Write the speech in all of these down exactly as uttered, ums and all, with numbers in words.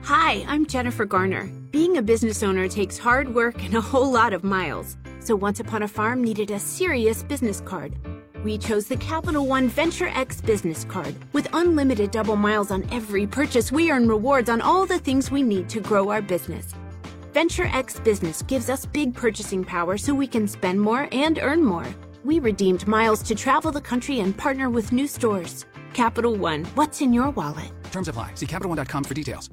Hi, I'm Jennifer Garner. Being a business owner takes hard work and a whole lot of miles. So Once Upon a Farm needed a serious business card. We chose the Capital One Venture X business card. With unlimited double miles on every purchase, we earn rewards on all the things we need to grow our business. Venture X Business gives us big purchasing power so we can spend more and earn more. We redeemed miles to travel the country and partner with new stores. Capital One, what's in your wallet? Terms apply. See Capital One dot com for details.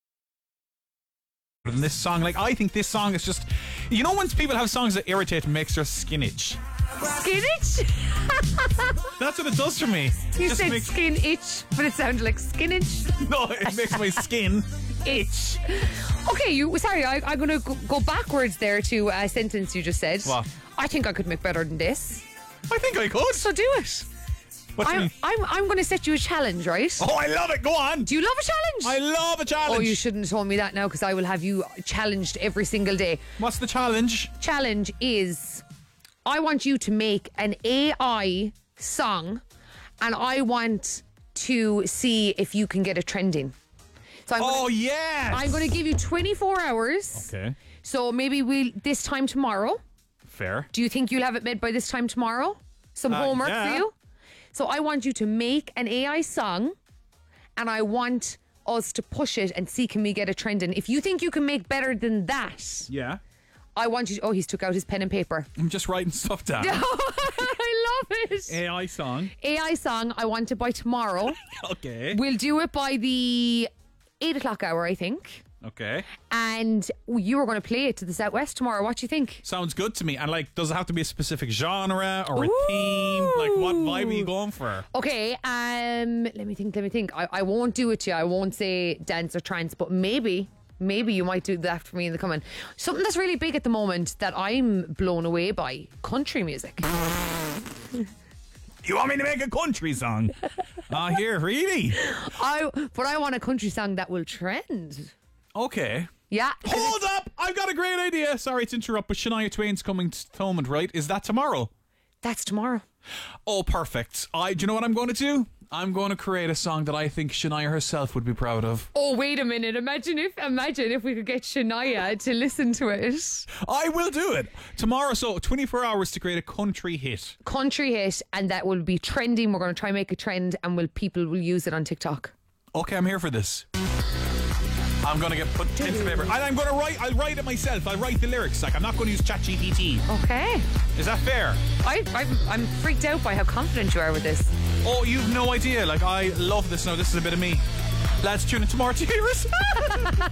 In this song, like, I think this song is just, you know, when people have songs that irritate and makes their skin itch. Skin itch? That's what it does for me. You Just said makes- skin itch, but it sounded like skin itch. No, it makes my skin itch. Okay, you. Sorry, I, I'm going to go backwards there to a sentence you just said. What? I think I could make better than this. I think I could. So do it. What do you I'm, mean? I'm, I'm going to set you a challenge, right? Oh, I love it. Go on. Do you love a challenge? I love a challenge. Oh, you shouldn't have told me that now, because I will have you challenged every single day. What's the challenge? Challenge is, I want you to make an A I song, and I want to see if you can get it trending. So I'm Oh, gonna, yes. I'm going to give you twenty-four hours. Okay. So maybe we'll this time tomorrow. Fair. Do you think you'll have it made by this time tomorrow? Some Uh, homework yeah. for you? So I want you to make an A I song, and I want us to push it and see can we get it trending. If you think you can make better than that, Yeah. I want you to, oh, he's took out his pen and paper. I'm just writing stuff down. I love it. A I song. A I song, I want it by tomorrow. Okay. We'll do it by the eight o'clock hour, I think. Okay. And you are going to play it to the Southwest tomorrow. What do you think? Sounds good to me. And, like, does it have to be a specific genre or a theme? Like, what vibe are you going for? Okay, um, let me think, let me think. I, I won't do it to you. I won't say dance or trance, but maybe, maybe you might do that for me in the coming. Something that's really big at the moment that I'm blown away by, country music. You want me to make a country song? Ah, here, really? I, but I want a country song that will trend. Okay. Yeah. Hold up! I've got a great idea. Sorry to interrupt, but Shania Twain's coming to Thomond, right? Is that tomorrow? That's tomorrow. Oh, perfect. I. Do you know what I'm going to do? I'm going to create a song that I think Shania herself would be proud of. Oh, wait a minute. Imagine if imagine if we could get Shania to listen to it. I will do it. Tomorrow, so twenty-four hours to create a country hit. Country hit, and that will be trending. We're going to try and make a trend, and will people will use it on TikTok. Okay, I'm here for this. I'm going to get put pen to paper. And I'm going to write, I'll write it myself. I'll write the lyrics. Like, I'm not going to use ChatGPT. Okay. Is that fair? I, I'm, I'm freaked out by how confident you are with this. Oh, you've no idea. Like, I love this now. This is a bit of me. Lads, tune in tomorrow to hear us.